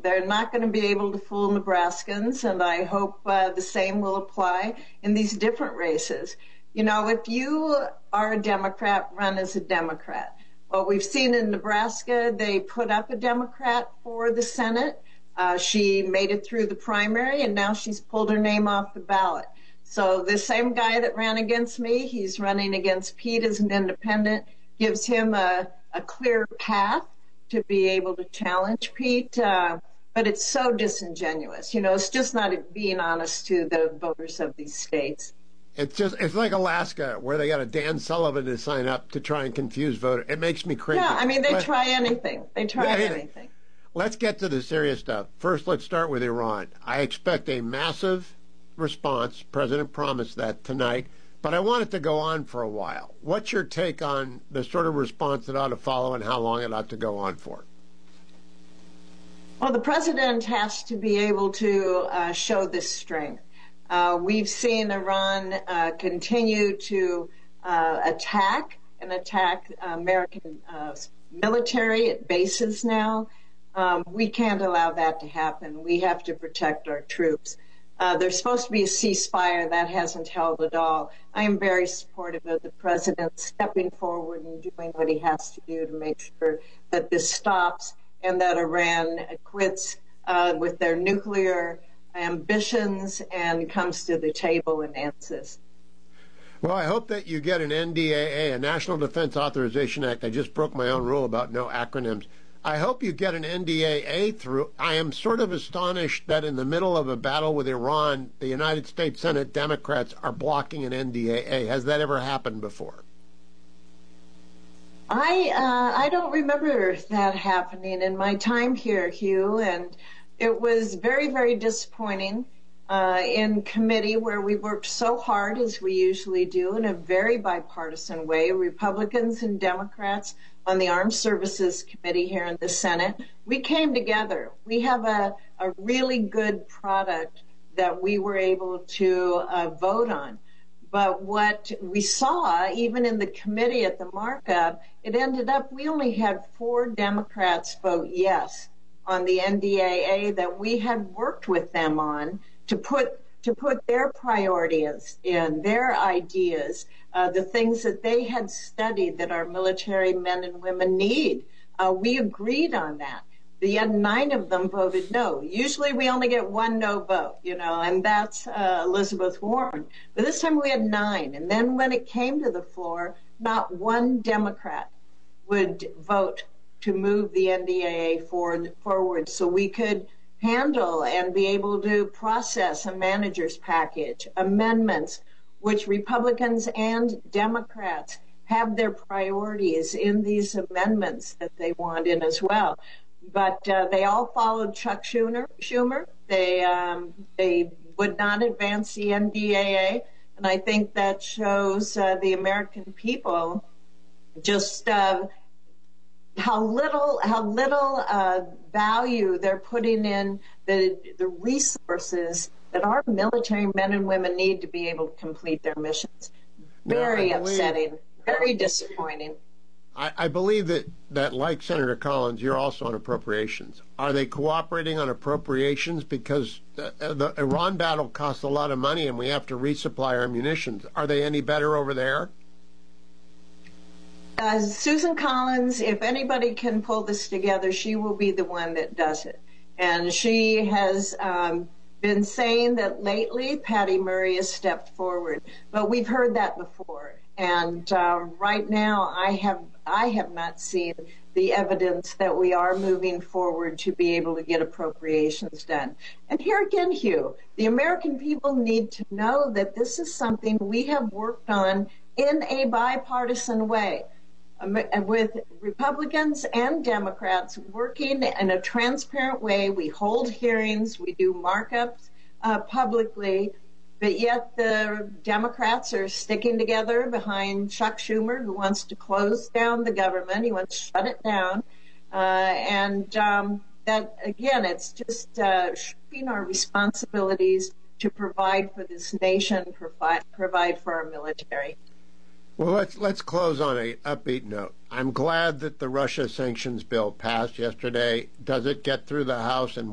They're not going to be able to fool Nebraskans, and I hope the same will apply in these different races. You know, if you are a Democrat, run as a Democrat. What we've seen in Nebraska, they put up a Democrat for the Senate. She made it through the primary, and now she's pulled her name off the ballot. So the same guy that ran against me, he's running against Pete as an independent, gives him a clear path to be able to challenge Pete. But it's so disingenuous. You know, it's just not being honest to the voters of these states. It's like Alaska, where they got a Dan Sullivan to sign up to try and confuse voters. It makes me crazy. Yeah, I mean, they try anything. They try anything. Let's get to the serious stuff. First, let's start with Iran. I expect a massive response. President promised that tonight, but I want it to go on for a while. What's your take on the sort of response that ought to follow and how long it ought to go on for? Well, the president has to be able to show this strength. We've seen Iran continue to attack American military at bases now. We can't allow that to happen. We have to protect our troops. There's supposed to be a ceasefire. That hasn't held at all. I am very supportive of the president stepping forward and doing what he has to do to make sure that this stops and that Iran quits with their nuclear ambitions and comes to the table and ends this. Well, I hope that you get an NDAA, a National Defense Authorization Act. I just broke my own rule about no acronyms. I hope you get an NDAA through. I am sort of astonished that in the middle of a battle with Iran, the United States Senate Democrats are blocking an NDAA. Has that ever happened before? I don't remember that happening in my time here, Hugh, and it was very, very disappointing in committee where we worked so hard, as we usually do, in a very bipartisan way, Republicans and Democrats on the Armed Services Committee here in the Senate. We came together. We have a really good product that we were able to vote on. But what we saw, even in the committee at the markup, it ended up we only had 4 Democrats vote yes on the NDAA that we had worked with them on to put their priorities in, their ideas, the things that they had studied that our military men and women need. We agreed on that. Yet 9 of them voted no. Usually we only get 1 no vote, you know, and that's Elizabeth Warren. But this time we had 9. And then when it came to the floor, not 1 Democrat would vote to move the NDAA forward so we could handle and be able to process a manager's package, amendments, which Republicans and Democrats have their priorities in these amendments that they want in as well. But they all followed Chuck Schumer. They would not advance the NDAA, and I think that shows the American people just how little value they're putting in the resources that our military men and women need to be able to complete their missions. Very upsetting, very disappointing. I believe that, like Senator Collins, you're also on appropriations. Are they cooperating on appropriations? Because the Iran battle costs a lot of money and we have to resupply our munitions. Are they any better over there? Susan Collins, if anybody can pull this together, she will be the one that does it. And she has been saying that lately Patty Murray has stepped forward. But we've heard that before. And right now I have not seen the evidence that we are moving forward to be able to get appropriations done. And here again, Hugh, the American people need to know that this is something we have worked on in a bipartisan way, with Republicans and Democrats working in a transparent way. We hold hearings, we do markups publicly, but yet the Democrats are sticking together behind Chuck Schumer, who wants to close down the government. He wants to shut it down. That, again, it's just shirking our responsibilities to provide for this nation, provide for our military. Well, let's close on an upbeat note. I'm glad that the Russia sanctions bill passed yesterday. Does it get through the House, and